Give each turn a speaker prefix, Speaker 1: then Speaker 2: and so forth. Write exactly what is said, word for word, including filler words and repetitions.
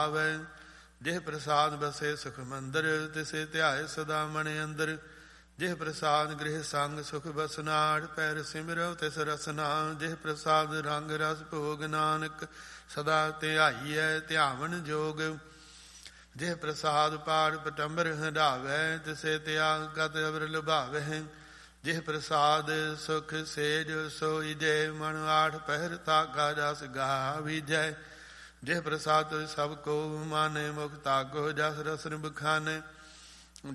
Speaker 1: ਆਵੈ। ਜਿਹ ਪ੍ਰਸਾਦ ਬਸੇ ਸੁਖ ਮੰਦਰ, ਤਿਸੇ ਧਿਆਏ ਸਦਾ ਮਨ ਅੰਦਰ। ਜਿਹ ਪ੍ਰਸਾਦ ਗ੍ਰਹਿ ਸੰਗ ਸੁਖ ਬਸਨਾੜ, ਪੈਰ ਸਿਮਰਉ ਤਿਸ ਰਸਨਾ। ਜਿਹ ਪ੍ਰਸਾਦ ਰੰਗ ਰਸ ਭੋਗ, ਨਾਨਕ ਸਦਾ ਧਿਆਈਐ ਧਿਆਵਨ ਜੋਗ। ਜਿਹ ਪ੍ਰਸਾਦ ਪਾੜ ਪਟੰਬਰ ਹੰਢਾਵੈ, ਤਿਸੇ ਤਿਆਗ ਗਤ ਅਵਰ ਲੁਭਾਵੈ। ਜਿਹ ਪ੍ਰਸਾਦ ਸੁਖ ਸੇਜ ਸੋਈ ਜੇ, ਮਨ ਆਠ ਪਹਿਰ ਤਾਗਾ ਰਸ ਗਾਵੀਜੈ। ਜਿਹ ਪ੍ਰਸਾਦ ਸਭ ਕੋ ਮਾਨੇ, ਮੁਖ ਤਾਗੋ ਜਸ ਰਸਨ ਬਖਾਨੇ।